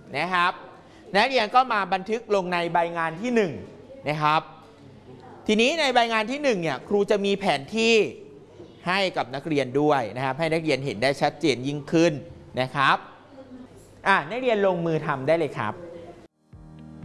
นะครับนักเรียนก็มาบันทึกลงในใบงานที่1นะครับทีนี้ในใบงานที่1เนี่ยครูจะมีแผนที่ให้กับนักเรียนด้วยนะครับให้นักเรียนเห็นได้ชัดเจนยิ่งขึ้นนะครับนักเรียนลงมือทำได้เลยครับ